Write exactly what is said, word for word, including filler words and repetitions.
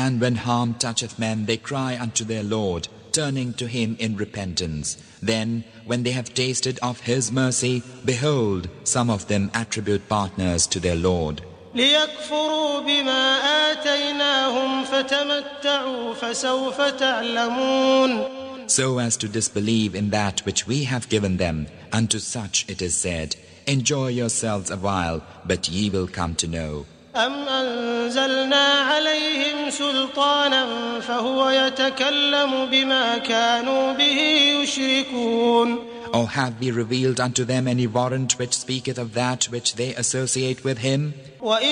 And when harm toucheth men, they cry unto their Lord, turning to him in repentance. Then, when they have tasted of his mercy, behold, some of them attribute partners to their Lord. ليكفروا بما آتيناهم فتمتعوا فسوف تعلمون. So as to disbelieve in that which we have given them, unto such it is said, enjoy yourselves a while, but ye will come to know. أم أنزلنا عليهم سلطانا فهو يتكلم بما كانوا به يشركون. Or have we revealed unto them any warrant which speaketh of that which they associate with him?